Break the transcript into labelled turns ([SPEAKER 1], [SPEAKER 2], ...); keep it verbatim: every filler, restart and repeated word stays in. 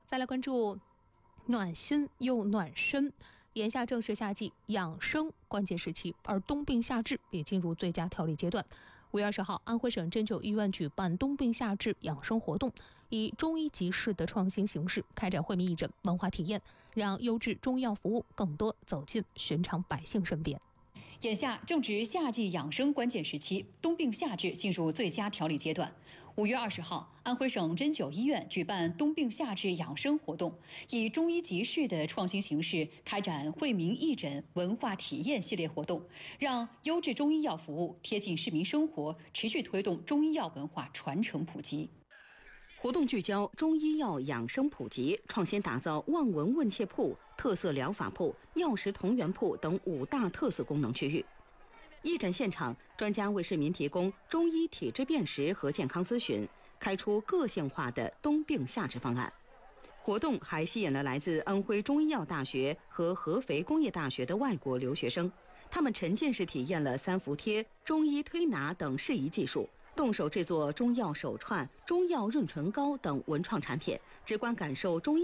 [SPEAKER 1] 再来关注暖心又暖身。眼下正是夏季养生关键时期，而冬病夏治也进入最佳调理阶段。五月二十号，安徽省针灸医院举办冬病夏治养生活动，以中医集市的创新形式开展惠民义诊文化体验，让优质中医药服务更多走进寻常百姓身边。
[SPEAKER 2] 眼下正值夏季养生关键时期，冬病夏治进入最佳调理阶段。五月二十号，安徽省针灸医院举办冬病夏治养生活动，以中医集市的创新形式开展惠民义诊文化体验系列活动，让优质中医药服务贴近市民生活，持续推动中医药文化传承普及。
[SPEAKER 3] 活动聚焦中医药养生普及，创新打造望闻问切铺、特色疗法铺、药食同源铺等五大特色功能区域。义诊现场，专家为市民提供中医体质辨识和健康咨询，开出个性化的冬病夏治方案。活动还吸引了来自安徽中医药大学和合肥工业大学的外国留学生，他们沉浸式体验了三伏贴、中医推拿等适宜技术，动手制作中药手串、中药润唇膏等文创产品，直观感受中医